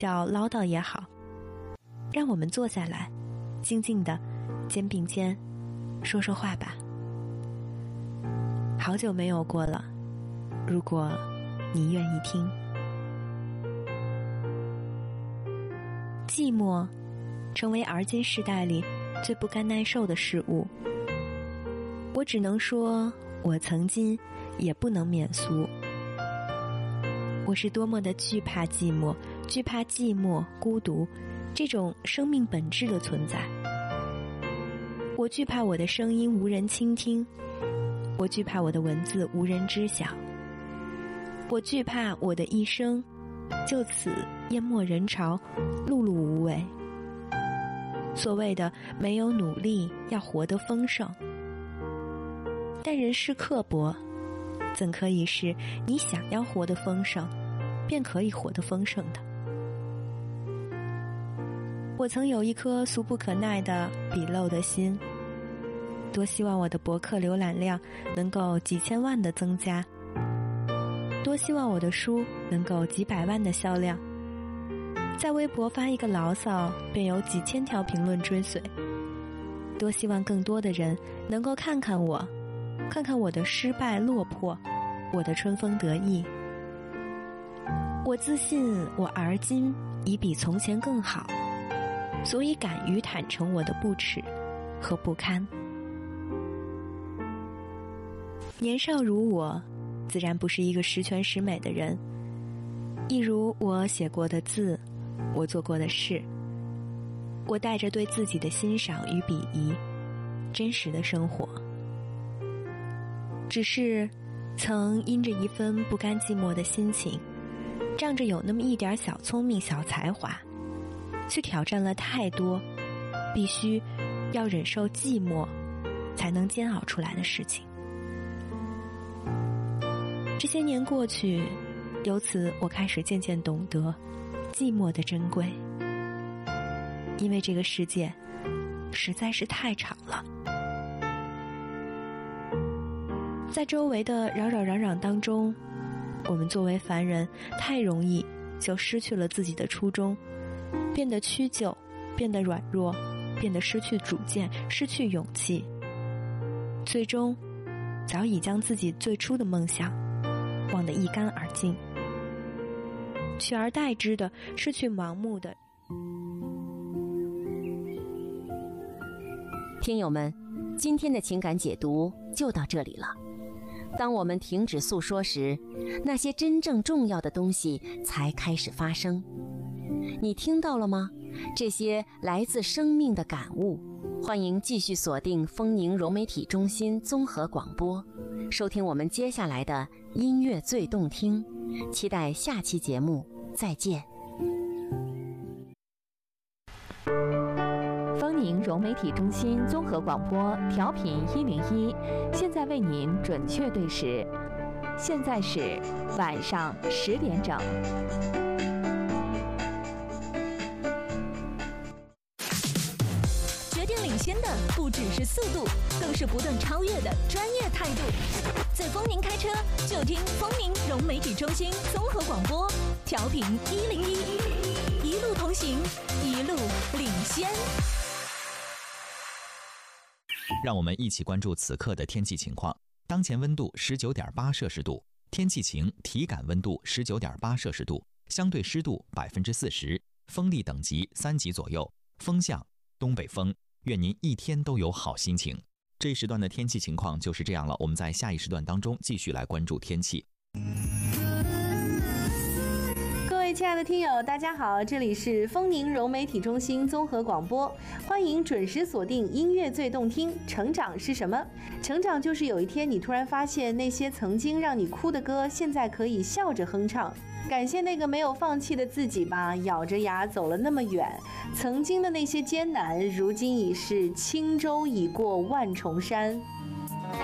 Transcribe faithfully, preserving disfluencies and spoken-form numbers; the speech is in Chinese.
叫唠叨也好，让我们坐下来，静静的肩并肩说说话吧。好久没有过了，如果你愿意听。寂寞成为而今世代里最不甘耐受的事物，我只能说我曾经也不能免俗。我是多么的惧怕寂寞，惧怕寂寞孤独这种生命本质的存在。我惧怕我的声音无人倾听，我惧怕我的文字无人知晓，我惧怕我的一生就此淹没人潮，碌碌无为。所谓的没有努力要活得丰盛，但人世刻薄，怎可以是你想要活得丰盛便可以活得丰盛的？我曾有一颗俗不可耐的鄙陋的心，多希望我的博客浏览量能够几千万的增加，多希望我的书能够几百万的销量，在微博发一个牢骚便有几千条评论追随，多希望更多的人能够看看我，看看我的失败落魄，我的春风得意。我自信我而今已比从前更好，所以敢于坦诚我的不耻和不堪。年少如我，自然不是一个十全十美的人，一如我写过的字，我做过的事，我带着对自己的欣赏与鄙夷，真实的生活。只是曾因着一份不甘寂寞的心情，仗着有那么一点小聪明小才华，去挑战了太多必须要忍受寂寞才能煎熬出来的事情。这些年过去，由此我开始渐渐懂得寂寞的珍贵，因为这个世界实在是太吵了。在周围的扰扰攘攘当中，我们作为凡人太容易就失去了自己的初衷，变得屈就，变得软弱，变得失去主见，失去勇气，最终早已将自己最初的梦想忘得一干二净，取而代之的是去盲目的。 听友们，今天的情感解读就到这里了。当我们停止诉说时，那些真正重要的东西才开始发生。你听到了吗？这些来自生命的感悟。欢迎继续锁定丰宁融媒体中心综合广播，收听我们接下来的音乐最动听。期待下期节目，再见。 丰宁融媒体中心综合广播调频一零一，现在为您准确对时，现在是晚上十点整。 决定领先的不只是速度，更是不断超越的专业态度。在丰宁开车，就听丰宁融媒体中心综合广播调频一零一，一路同行，一路领先。 让我们一起关注此刻的天气情况。当前温度十九点八摄氏度，天气晴，体感温度十九点八摄氏度，相对湿度百分之四十，风力等级三级左右，风向东北风。愿您一天都有好心情。这一时段的天气情况就是这样了，我们在下一时段当中继续来关注天气。 各位亲爱的听友，大家好，这里是丰宁融媒体中心综合广播，欢迎准时锁定音乐最动听。成长是什么？成长就是有一天你突然发现，那些曾经让你哭的歌，现在可以笑着哼唱。感谢那个没有放弃的自己吧，咬着牙走了那么远。曾经的那些艰难，如今已是轻舟已过万重山。